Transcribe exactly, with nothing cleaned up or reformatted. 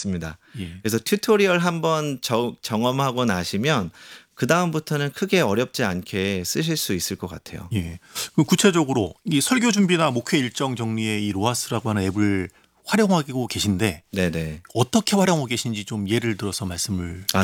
있습니다. 예. 그래서 튜토리얼 한번 경험하고 나시면 그다음부터는 크게 어렵지 않게 쓰실 수 있을 것 같아요. 예. 그 구체적으로 이 설교 준비나 목회 일정 정리에 이 로하스라고 하는 앱을 활용하고 계신데 네네. 어떻게 활용하고 계신지 좀 예를 들어서 말씀을 아